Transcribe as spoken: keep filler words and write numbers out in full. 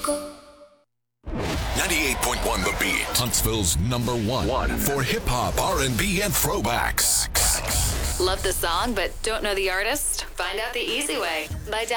ninety-eight point one The Beat. Huntsville's number one, one. for hip-hop, R and B, and throwbacks. Love the song but don't know the artist? Find out the easy way by